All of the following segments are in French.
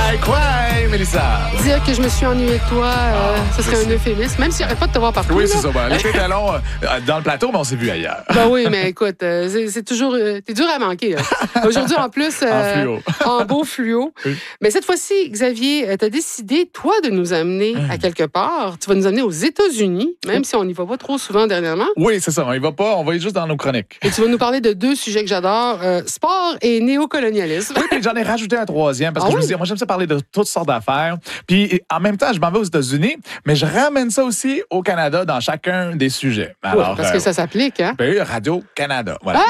Quoi, Mélissa? Dire que je me suis ennuyée de toi, ce serait un euphémisme, même si j'arrête pas de te voir partout. Oui, là. c'est ça. L'été était long dans le plateau, mais on s'est vu ailleurs. Ben oui, mais écoute, c'est toujours... t'es dur à manquer. Là. Aujourd'hui, en plus... En fluo. En beau fluo. Oui. Mais cette fois-ci, Xavier, t'as décidé, toi, de nous amener à quelque part. Tu vas nous amener aux États-Unis, même si on n'y va pas trop souvent dernièrement. Oui, c'est ça. On y va pas. On va y juste dans nos chroniques. Et tu vas nous parler de deux sujets que j'adore, sport et néocolonialisme. Oui, puis j'en ai rajouté un troisième parce que je me dis, moi, j'aime ça parler de toutes sortes d'affaires. Puis en même temps, je m'en vais aux États-Unis, mais je ramène ça aussi au Canada dans chacun des sujets. Alors, Oui, parce que ça s'applique, hein? Ben, Radio-Canada. Voilà.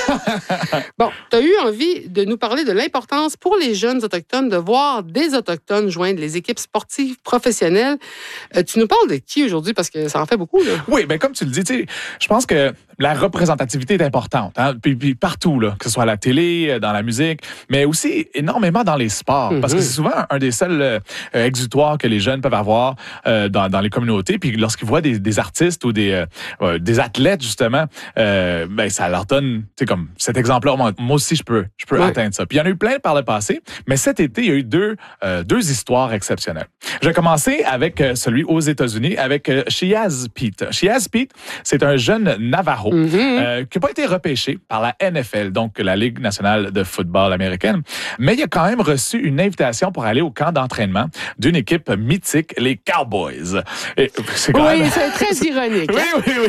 Bon, tu as eu envie de nous parler de l'importance pour les jeunes Autochtones de voir des Autochtones joindre les équipes sportives professionnelles. Tu nous parles de qui aujourd'hui? Parce que ça en fait beaucoup, là. Oui, bien comme tu le dis, tu sais, je pense que la représentativité est importante. Hein? Puis partout, là, que ce soit à la télé, dans la musique, mais aussi énormément dans les sports. Parce que c'est souvent un des seuls exutoires que les jeunes peuvent avoir dans les communautés. Puis lorsqu'ils voient des artistes ou des athlètes, justement, ben ça leur donne, tu sais, comme cet exemple-là, moi aussi, je peux atteindre ça. Puis il y en a eu plein par le passé, mais cet été, il y a eu deux histoires exceptionnelles. Je vais commencer avec celui aux États-Unis, avec Shiaz Pete. Shiaz Pete, c'est un jeune Navajo qui n'a pas été repêché par la NFL, donc la Ligue nationale de football américaine, mais il a quand même reçu une invitation pour aller au camp d'entraînement d'une équipe mythique, les Cowboys. Et c'est quand même... c'est très ironique. Oui.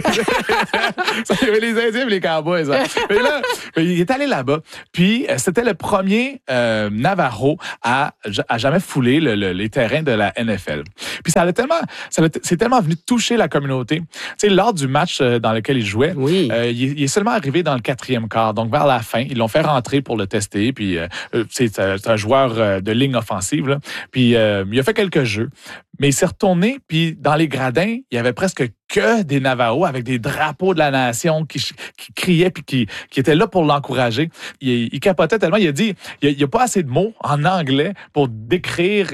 Ça, il y avait les Indiens et les Cowboys. Hein. Mais là, il est allé là-bas. Puis, c'était le premier Navajo à jamais fouler les terrains de la NFL. Puis, c'est tellement venu toucher la communauté. Tu sais, lors du match dans lequel il jouait, il est seulement arrivé dans le 4e quart. Donc, vers la fin, ils l'ont fait rentrer pour le tester. Puis, c'est un joueur de ligne offensive. Là. Puis, il a fait quelques jeux. Mais il s'est retourné, puis dans les gradins, il y avait presque que des Navajos avec des drapeaux de la nation qui criaient puis qui étaient là pour l'encourager. Il capotait tellement. Il a dit, il n'y a pas assez de mots en anglais pour décrire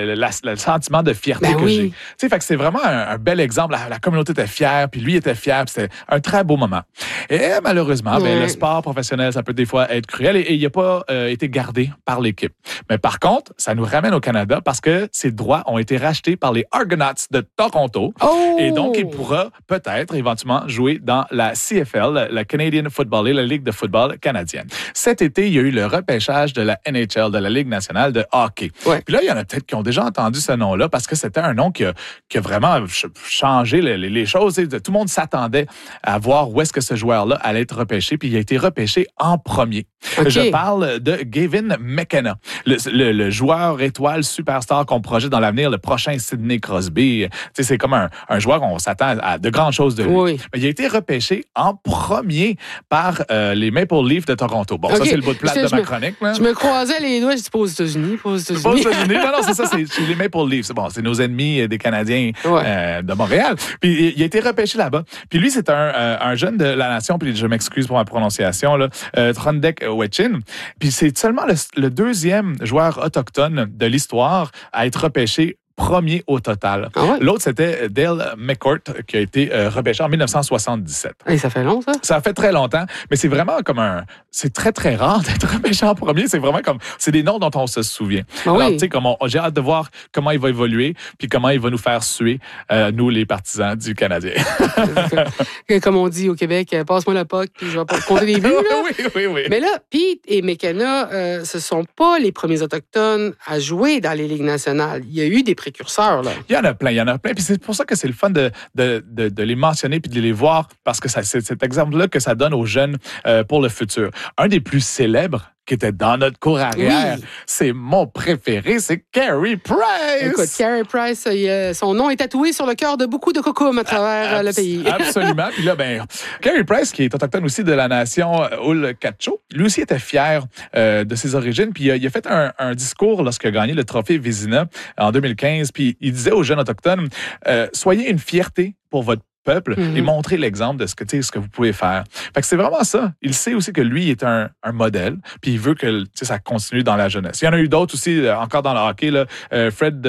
le sentiment de fierté que j'ai. Tu sais, fait que c'est vraiment un bel exemple. La communauté était fière, puis lui était fier, puis c'était un très beau moment. Et malheureusement, le sport professionnel, ça peut des fois être cruel et il n'a pas été gardé par l'équipe. Mais par contre, ça nous ramène au Canada parce que ces droits ont été rachetés par les Argonauts de Toronto. Et donc, il pourra peut-être éventuellement jouer dans la CFL, la Canadian Football League, la Ligue de football canadienne. Cet été, il y a eu le repêchage de la NHL, de la Ligue nationale de hockey. Puis là, il y en a peut-être qui ont déjà entendu ce nom-là parce que c'était un nom qui a vraiment changé les choses. Tout le monde s'attendait à voir où est-ce que ce joueur-là allait être repêché, puis il a été repêché en premier. Je parle de Gavin McKenna, le joueur étoile superstar qu'on projette dans l'avenir, le prochain Sidney Crosby. Tu sais, c'est comme un joueur qu'on s'attend à de grandes choses de lui. Mais il a été repêché en premier par les Maple Leafs de Toronto. Bon, ça, c'est le bout de plate de ma chronique. Là. Je me croisais les doigts, je dis pas aux États-Unis. Pas aux États-Unis. Non, c'est ça, c'est les Maple Leafs. Bon, c'est nos ennemis des Canadiens de Montréal. Puis il a été repêché là-bas. Puis lui, c'est un jeune de la nation, puis je m'excuse pour ma prononciation, là, Trondek Wetchin. Puis c'est seulement le deuxième joueur autochtone de l'histoire à être repêché premier au total. L'autre, c'était Dale McCourt, qui a été repêché en 1977. Et ça fait long, ça? Ça fait très longtemps, mais c'est vraiment comme c'est très, très rare d'être repêché en premier. C'est vraiment comme... C'est des noms dont on se souvient. Alors, tu sais, j'ai hâte de voir comment il va évoluer, puis comment il va nous faire suer, nous, les partisans du Canadien. Comme on dit au Québec, passe-moi la POC, puis je vais compter des buts. Oui. Mais là, Pete et McKenna, ce sont pas les premiers Autochtones à jouer dans les ligues nationales. Il y a eu des précurseurs, là. Il y en a plein. Puis c'est pour ça que c'est le fun de les mentionner puis de les voir, parce que c'est cet exemple-là que ça donne aux jeunes pour le futur. Un des plus célèbres qui était dans notre cour arrière, c'est mon préféré, c'est Carey Price. Écoute, Carey Price, son nom est tatoué sur le cœur de beaucoup de cocoums à travers le pays. Absolument. Puis là, Carey Price, qui est autochtone aussi de la nation Ulkacho, lui aussi était fier de ses origines. Puis il a fait un discours lorsqu'il a gagné le trophée Vézina en 2015. Puis il disait aux jeunes autochtones, soyez une fierté pour votre peuple et montrer l'exemple de ce que vous pouvez faire. Fait que c'est vraiment ça. Il sait aussi que lui est un modèle, puis il veut que ça continue dans la jeunesse. Il y en a eu d'autres aussi, encore dans le hockey, là, Fred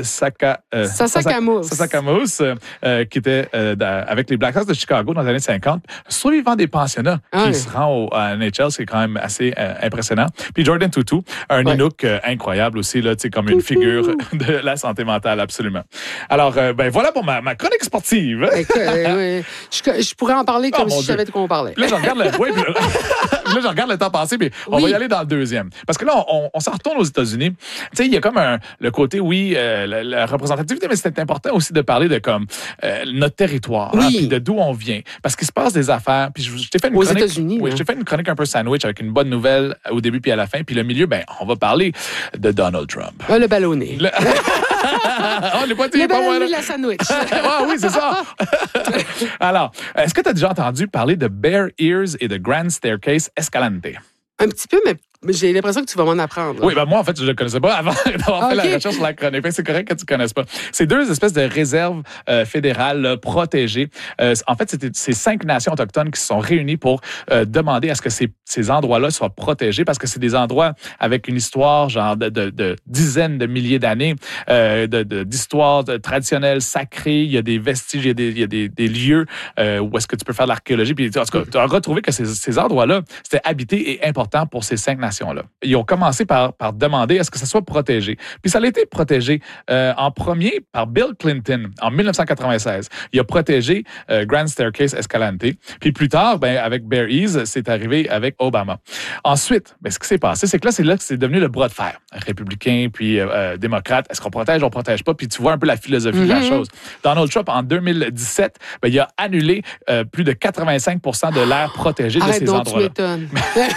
Sasakamoose, qui était avec les Blackhawks de Chicago dans les années 50, survivant des pensionnats, qui se rend à NHL, c'est quand même assez impressionnant. Puis Jordan Tootoo, un Inuk incroyable aussi, là, comme une figure de la santé mentale, absolument. Alors, voilà pour ma chronique sportive. Écoute, je pourrais en parler comme si je savais de quoi on parlait. Là, je regarde je regarde le temps passer, mais on va y aller dans le deuxième. Parce que là, on s'en retourne aux États-Unis. Tu sais, il y a comme le côté, la représentativité, mais c'est important aussi de parler de comme notre territoire, puis de d'où on vient. Parce qu'il se passe des affaires. Puis je t'ai fait une chronique. Aux États-Unis. Oui, je t'ai fait une chronique un peu sandwich avec une bonne nouvelle au début puis à la fin. Puis le milieu, on va parler de Donald Trump. Le ballonné. Le ballonné de la sandwich. Oui, c'est ça. Alors, est-ce que tu as déjà entendu parler de Bear Ears et de Grand Staircase Escalante? Un petit peu, mais j'ai l'impression que tu vas m'en apprendre. Oui, moi, en fait, je ne le connaissais pas avant d'avoir fait la recherche sur la chronique. C'est correct que tu ne connaisses pas. C'est 2 espèces de réserves fédérales là, protégées. En fait, c'est 5 nations autochtones qui se sont réunies pour demander à ce que ces endroits-là soient protégés parce que c'est des endroits avec une histoire genre de dizaines de milliers d'années, d'histoire traditionnelle, sacrée. Il y a des vestiges, il y a des lieux où est-ce que tu peux faire de l'archéologie. Puis, en tout cas, tu as retrouvé que ces endroits-là, c'était habité et important pour ces 5 nations-là. Ils ont commencé par demander à ce que ça soit protégé. Puis ça a été protégé en premier par Bill Clinton en 1996. Il a protégé Grand Staircase Escalante. Puis plus tard, avec Bear Ears, c'est arrivé avec Obama. Ensuite, ce qui s'est passé, c'est que là que c'est devenu le bras de fer. Républicain puis démocrate. Est-ce qu'on protège, on protège pas? Puis tu vois un peu la philosophie de la chose. Donald Trump, en 2017, il a annulé plus de 85% de l'aire protégée de ces endroits-là. Tu m'étonnes.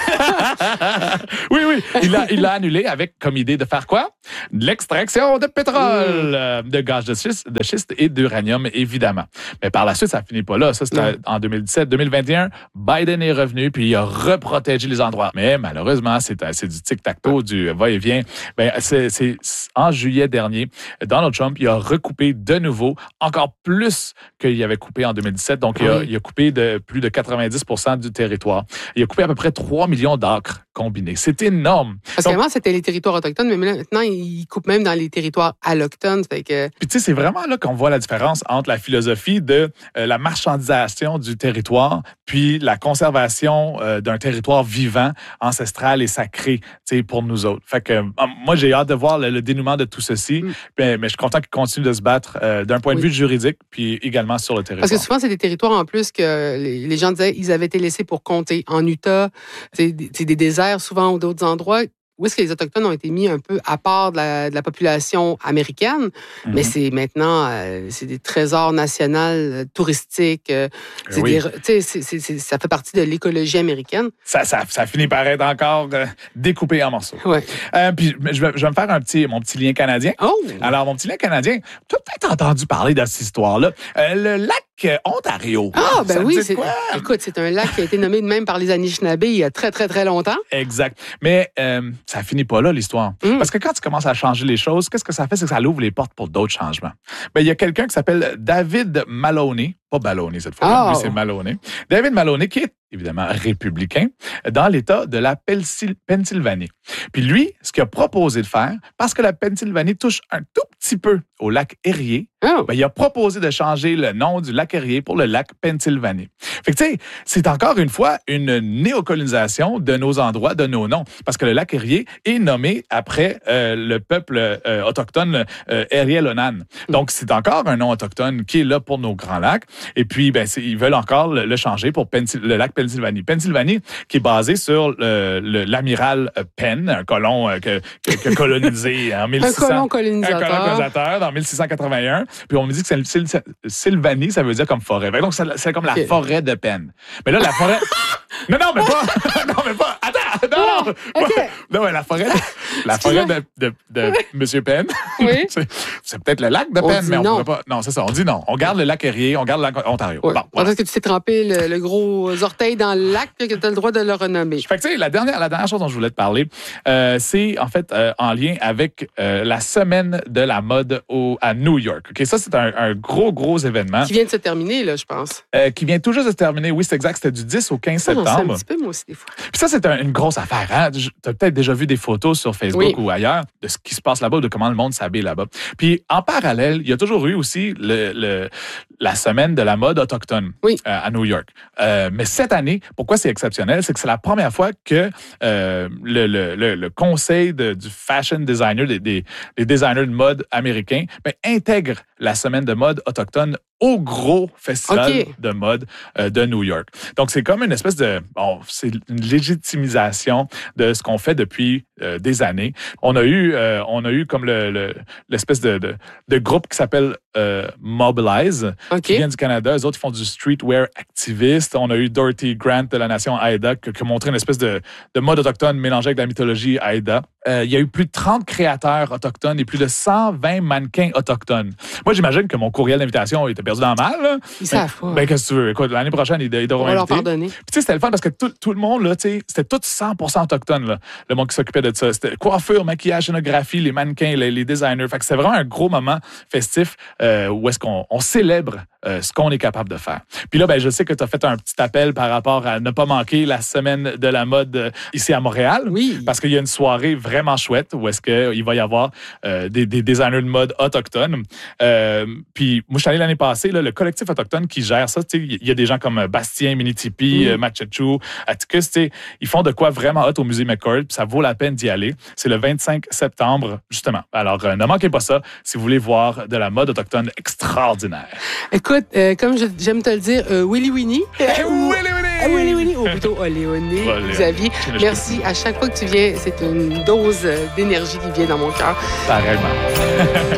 Oui. Il l'a annulé avec comme idée de faire quoi? De l'extraction de pétrole, de gaz de schiste et d'uranium, évidemment. Mais par la suite, ça finit pas là. Ça, c'était en 2017. 2021, Biden est revenu puis il a reprotégé les endroits. Mais malheureusement, c'est du tic-tac-toe, du va-et-vient. C'est en juillet dernier, Donald Trump, il a recoupé de nouveau encore plus qu'il avait coupé en 2017. Donc, il a coupé de plus de 90% du territoire. Il a coupé à peu près 3 millions d'acres combinés. C'est énorme. Parce qu'avant, c'était les territoires autochtones, mais maintenant, ils coupent même dans les territoires allochtones. Puis tu sais, c'est vraiment là qu'on voit la différence entre la philosophie de la marchandisation du territoire puis la conservation d'un territoire vivant, ancestral et sacré, pour nous autres. Fait que moi, j'ai hâte de voir le dénouement de tout ceci, mais je suis content qu'ils continuent de se battre d'un point de vue juridique puis également sur le territoire. Parce que souvent, c'est des territoires en plus que les gens disaient ils avaient été laissés pour compter. En Utah, c'est des déserts souvent ou d'autres endroits où est-ce que les Autochtones ont été mis un peu à part de la population américaine, mais c'est maintenant, c'est des trésors nationaux touristiques. Ça fait partie de l'écologie américaine. Ça finit par être encore découpé en morceaux. Ouais. Puis je vais me faire mon petit lien canadien. Oh! Alors, mon petit lien canadien, tu as peut-être entendu parler de cette histoire-là. Le lac Ontario. Ah, ben oui. Écoute, c'est un lac qui a été nommé de même par les Anishinaabe il y a très, très, très longtemps. Exact. Mais ça finit pas là, l'histoire. Parce que quand tu commences à changer les choses, qu'est-ce que ça fait? C'est que ça ouvre les portes pour d'autres changements. Il y a quelqu'un qui s'appelle David Maloney. Pas Balloney cette fois. Lui, c'est Maloney. David Maloney, qui est évidemment républicain, dans l'État de la Pennsylvanie. Puis lui, ce qu'il a proposé de faire, parce que la Pennsylvanie touche un tout petit peu au lac Erie, il a proposé de changer le nom du lac Erie pour le lac Pennsylvanie. Fait que tu sais, c'est encore une fois une néocolonisation de nos endroits, de nos noms. Parce que le lac Erie est nommé après le peuple autochtone Erie-Lonan. Donc, c'est encore un nom autochtone qui est là pour nos grands lacs. Et puis, ils veulent encore le changer pour le lac Pennsylvanie. Pennsylvanie, qui est basé sur l'amiral Penn, un colon qui a colonisé en 1600. Un colon colonisateur. Un colon colonisateur dans 1681. Puis on me dit que Sylvanie, ça veut dire comme forêt. Donc, c'est comme la forêt de Penn. Mais là, la forêt... Non, mais pas... Attends! Non! OK. Non, ouais, la forêt de M. Penn. Oui. C'est peut-être le lac de On Penn, dit mais on ne non. pourrait pas. Non, c'est ça. On dit non. On garde le lac Erie, on garde le lac Ontario. Ouais. Bon, voilà. Parce que tu t'es trempé le gros orteil dans le lac, que tu as le droit de le renommer. Fait que, tu sais, la dernière chose dont je voulais te parler, c'est en fait en lien avec la semaine de la mode à New York. OK, ça, c'est un gros événement. Qui vient de se terminer, là, je pense. Qui vient tout juste de se terminer. Oui, c'est exact. C'était du 10 au 15 Ça, j'en sais septembre. un petit peu, moi aussi, des fois. Puis ça, c'est une grosse affaire. Hein? Tu as peut-être déjà vu des photos sur Facebook ou ailleurs de ce qui se passe là-bas, de comment le monde s'habille là-bas. Puis en parallèle, il y a toujours eu aussi la semaine de la mode autochtone à New York. Mais cette année, pourquoi c'est exceptionnel? C'est que c'est la première fois que le conseil du fashion designer, des designers de mode américains, intègre la semaine de mode autochtone au gros festival de mode de New York. Donc, c'est comme une espèce c'est une légitimisation de ce qu'on fait depuis des années. On a eu comme l'espèce de groupe qui s'appelle Mobilize, qui vient du Canada. Eux autres, ils font du streetwear activiste. On a eu Dorothy Grant de la nation Haida qui a montré une espèce de mode autochtone mélangée avec la mythologie Haida. Il y a eu plus de 30 créateurs autochtones et plus de 120 mannequins autochtones. Moi, j'imagine que mon courriel d'invitation était perdu dans le mal. Là. Ils savent pas. Ben, qu'est-ce que tu veux? Écoute, l'année prochaine, ils devront on va leur inviter. pardonner. Puis, tu sais, c'était le fun parce que tout le monde, là, tu sais, c'était tout 100% autochtone, là, le monde qui s'occupait de ça. C'était coiffure, maquillage, scénographie, les mannequins, les designers. Fait que c'était vraiment un gros moment festif où est-ce qu'on célèbre ce qu'on est capable de faire. Puis là, ben, je sais que tu as fait un petit appel par rapport à ne pas manquer la semaine de la mode ici à Montréal. Oui. Parce qu'il y a une soirée vraiment chouette où est-ce qu'il va y avoir des designers de mode autochtones. Puis moi, je suis allé l'année passée, là, le collectif autochtone qui gère ça, il y a des gens comme Bastien, Minitipi, Matchachou, Atticus, ils font de quoi vraiment hot au musée McCord, puis ça vaut la peine d'y aller. C'est le 25 septembre, justement. Alors, ne manquez pas ça si vous voulez voir de la mode autochtone extraordinaire. Écoute, comme j'aime te le dire, Willy Winnie. Willy Winnie, ou plutôt Oléoné, Xavier. Merci. À chaque fois que tu viens, c'est une dose d'énergie qui vient dans mon cœur. Pareillement.